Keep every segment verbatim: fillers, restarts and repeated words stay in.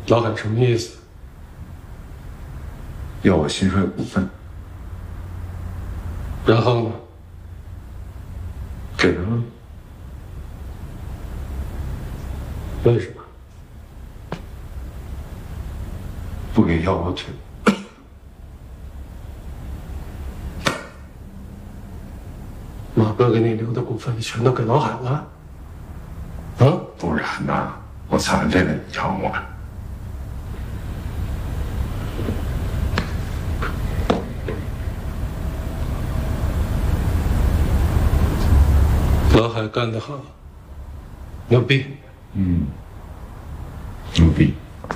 老海什么意思？ 要我新帅股份， 然后呢？ 给了。 为什么？ 不给要我退。 马哥给你留的股份，你全都给老海了？啊？ 不然呢？我才为了你养我。 老海干得好，牛逼。 嗯，牛逼。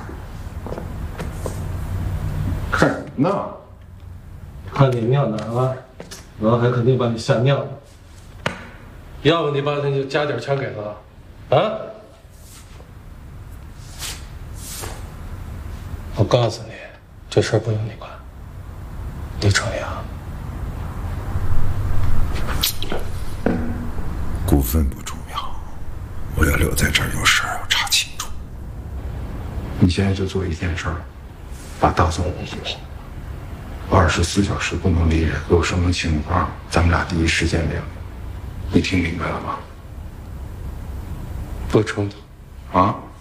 看什么呢？ 看你尿哪了，老海肯定把你吓尿了。要不你把他就加点全给了，啊？我告诉你，这事儿不用你管，你承养。 股份不重要，我要留在这儿，有事儿要查清楚。你现在就做一件事儿，把大总弄死，二十四小时不能离人，有什么情况咱们俩第一时间联络。你听明白了吗？ 不冲突。 啊？